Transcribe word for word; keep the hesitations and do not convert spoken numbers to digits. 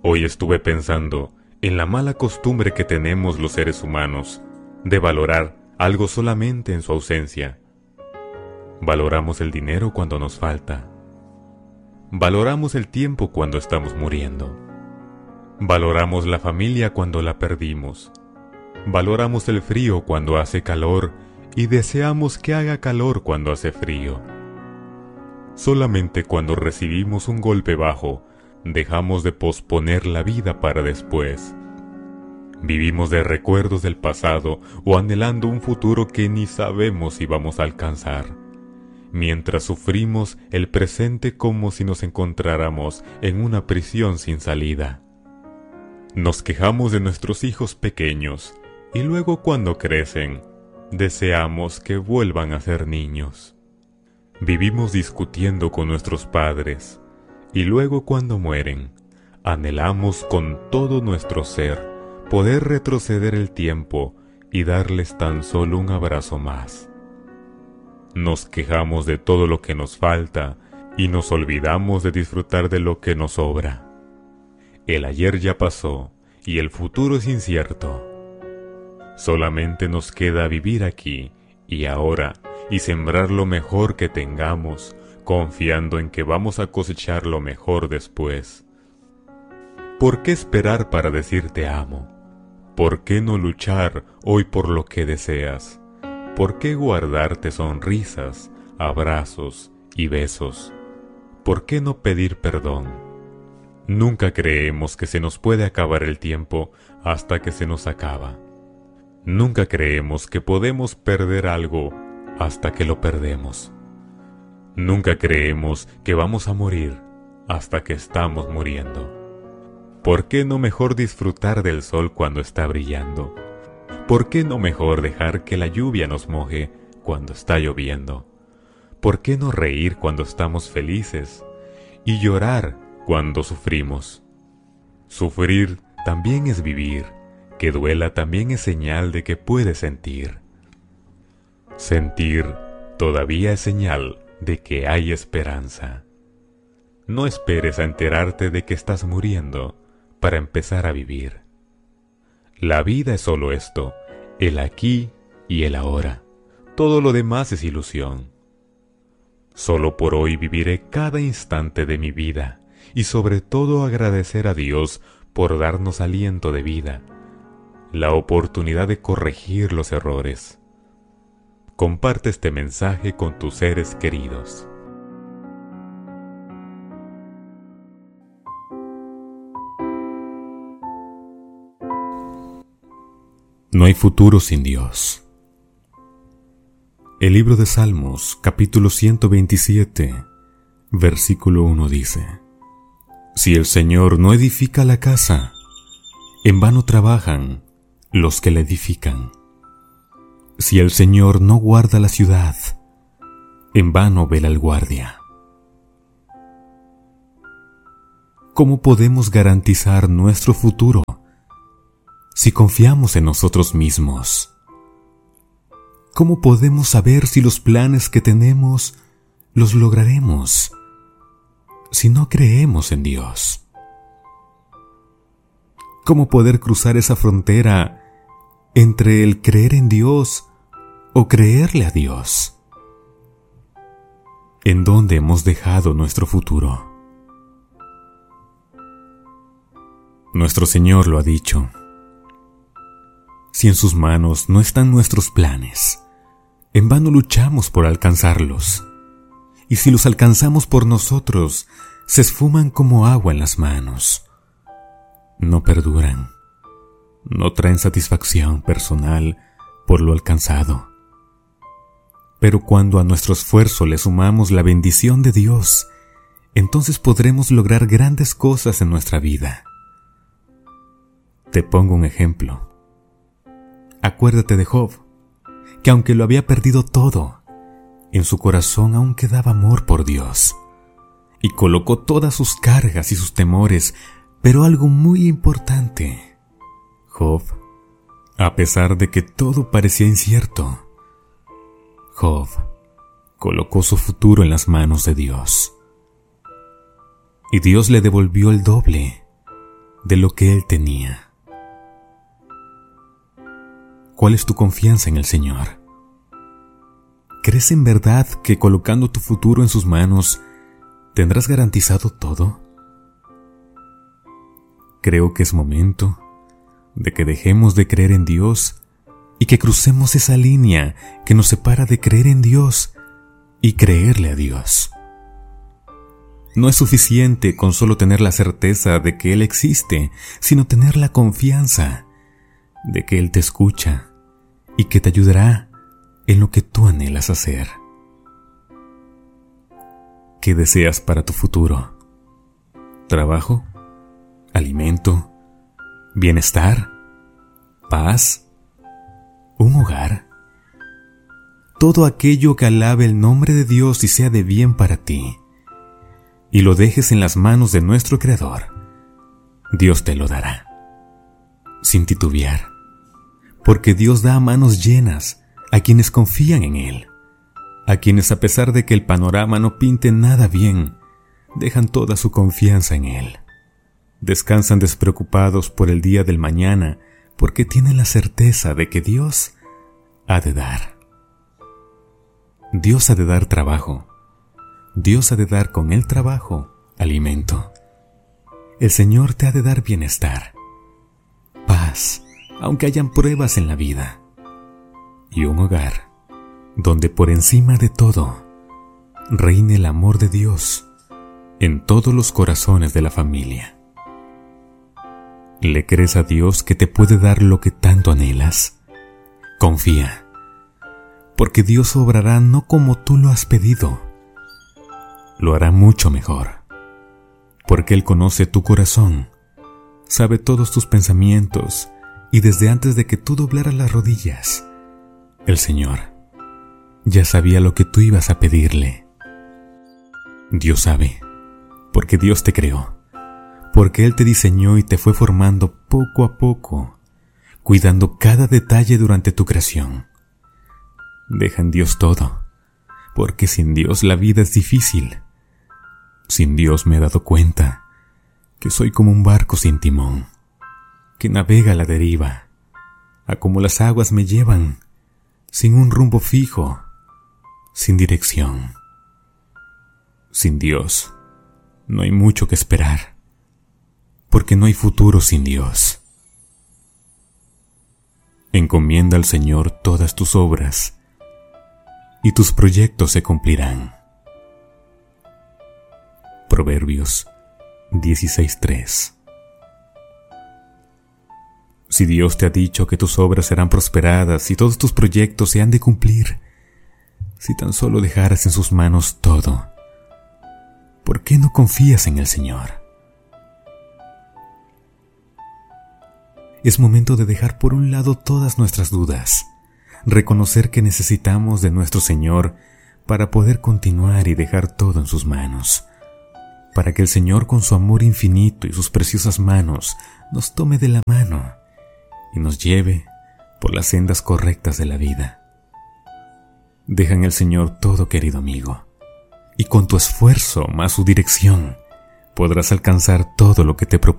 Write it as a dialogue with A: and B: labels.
A: Hoy estuve pensando en la mala costumbre que tenemos los seres humanos de valorar algo solamente en su ausencia. Valoramos el dinero cuando nos falta. Valoramos el tiempo cuando estamos muriendo. Valoramos la familia cuando la perdimos. Valoramos el frío cuando hace calor y deseamos que haga calor cuando hace frío. Solamente cuando recibimos un golpe bajo, dejamos de posponer la vida para después. Vivimos de recuerdos del pasado o anhelando un futuro que ni sabemos si vamos a alcanzar, mientras sufrimos el presente como si nos encontráramos en una prisión sin salida. Nos quejamos de nuestros hijos pequeños y luego cuando crecen, deseamos que vuelvan a ser niños. Vivimos discutiendo con nuestros padres y luego cuando mueren, anhelamos con todo nuestro ser poder retroceder el tiempo y darles tan solo un abrazo más. Nos quejamos de todo lo que nos falta y nos olvidamos de disfrutar de lo que nos sobra. El ayer ya pasó y el futuro es incierto. Solamente nos queda vivir aquí y ahora y sembrar lo mejor que tengamos, confiando en que vamos a cosechar lo mejor después. ¿Por qué esperar para decir te amo? ¿Por qué no luchar hoy por lo que deseas? ¿Por qué guardarte sonrisas, abrazos y besos? ¿Por qué no pedir perdón? Nunca creemos que se nos puede acabar el tiempo hasta que se nos acaba. Nunca creemos que podemos perder algo hasta que lo perdemos. Nunca creemos que vamos a morir hasta que estamos muriendo. ¿Por qué no mejor disfrutar del sol cuando está brillando? ¿Por qué no mejor dejar que la lluvia nos moje cuando está lloviendo? ¿Por qué no reír cuando estamos felices y llorar cuando sufrimos? Sufrir también es vivir, que duela también es señal de que puedes sentir. Sentir todavía es señal de que hay esperanza. No esperes a enterarte de que estás muriendo para empezar a vivir. La vida es solo esto, el aquí y el ahora. Todo lo demás es ilusión. Solo por hoy viviré cada instante de mi vida y sobre todo agradecer a Dios por darnos aliento de vida, la oportunidad de corregir los errores. Comparte este mensaje con tus seres queridos. No hay futuro sin Dios. El libro de Salmos, capítulo ciento veintisiete, versículo uno dice: Si el Señor no edifica la casa, en vano trabajan los que la edifican. Si el Señor no guarda la ciudad, en vano vela el guardia. ¿Cómo podemos garantizar nuestro futuro si confiamos en nosotros mismos? ¿Cómo podemos saber si los planes que tenemos los lograremos si no creemos en Dios? ¿Cómo poder cruzar esa frontera entre el creer en Dios o creerle a Dios? ¿En dónde hemos dejado nuestro futuro? Nuestro Señor lo ha dicho: si en sus manos no están nuestros planes, en vano luchamos por alcanzarlos. Y si los alcanzamos por nosotros, se esfuman como agua en las manos. No perduran, no traen satisfacción personal por lo alcanzado. Pero cuando a nuestro esfuerzo le sumamos la bendición de Dios, entonces podremos lograr grandes cosas en nuestra vida. Te pongo un ejemplo. Acuérdate de Job, que aunque lo había perdido todo, en su corazón aún quedaba amor por Dios, y colocó todas sus cargas y sus temores, pero algo muy importante: Job, a pesar de que todo parecía incierto, Job colocó su futuro en las manos de Dios. Y Dios le devolvió el doble, de lo que Él tenía. ¿Cuál es tu confianza en el Señor? ¿Crees en verdad que colocando tu futuro en sus manos tendrás garantizado todo? Creo que es momento de que dejemos de creer en Dios y que crucemos esa línea que nos separa de creer en Dios y creerle a Dios. No es suficiente con solo tener la certeza de que Él existe, sino tener la confianza de que Él te escucha y que te ayudará en lo que tú anhelas hacer. ¿Qué deseas para tu futuro? ¿Trabajo? ¿Alimento? ¿Bienestar? ¿Paz? ¿Un hogar? Todo aquello que alabe el nombre de Dios y sea de bien para ti, y lo dejes en las manos de nuestro Creador, Dios te lo dará, sin titubear, porque Dios da a manos llenas a quienes confían en Él, a quienes a pesar de que el panorama no pinte nada bien, dejan toda su confianza en Él. Descansan despreocupados por el día del mañana, porque tienen la certeza de que Dios ha de dar. Dios ha de dar trabajo. Dios ha de dar con el trabajo alimento. El Señor te ha de dar bienestar, paz, aunque hayan pruebas en la vida, y un hogar donde por encima de todo reine el amor de Dios en todos los corazones de la familia. ¿Le crees a Dios que te puede dar lo que tanto anhelas? Confía, porque Dios obrará no como tú lo has pedido, lo hará mucho mejor, porque Él conoce tu corazón, sabe todos tus pensamientos, y desde antes de que tú doblaras las rodillas, el Señor ya sabía lo que tú ibas a pedirle. Dios sabe, porque Dios te creó, porque Él te diseñó y te fue formando poco a poco, cuidando cada detalle durante tu creación. Deja en Dios todo, porque sin Dios la vida es difícil. Sin Dios me he dado cuenta que soy como un barco sin timón, que navega a la deriva, a como las aguas me llevan, sin un rumbo fijo, sin dirección. Sin Dios no hay mucho que esperar, porque no hay futuro sin Dios. Encomienda al Señor todas tus obras, y tus proyectos se cumplirán. Proverbios dieciséis tres. Si Dios te ha dicho que tus obras serán prosperadas y todos tus proyectos se han de cumplir, si tan solo dejaras en sus manos todo, ¿por qué no confías en el Señor? Es momento de dejar por un lado todas nuestras dudas, reconocer que necesitamos de nuestro Señor para poder continuar y dejar todo en sus manos, para que el Señor con su amor infinito y sus preciosas manos nos tome de la mano y nos lleve por las sendas correctas de la vida. Deja en el Señor todo, querido amigo, y con tu esfuerzo más su dirección podrás alcanzar todo lo que te propones.